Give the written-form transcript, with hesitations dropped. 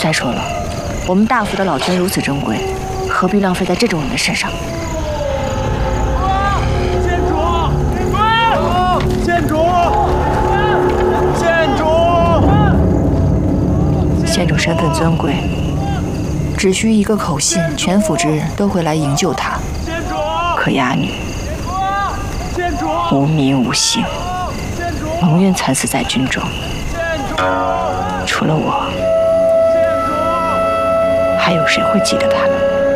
再说了，我们大府的老捐如此珍贵，何必浪费在这种人的身上？ 县主，县主，县主， 县主身份尊贵，只需一个口信，全府之人都会来营救他。可哑女无名无姓，蒙冤惨死在军中。除了我，还有谁会记得他呢？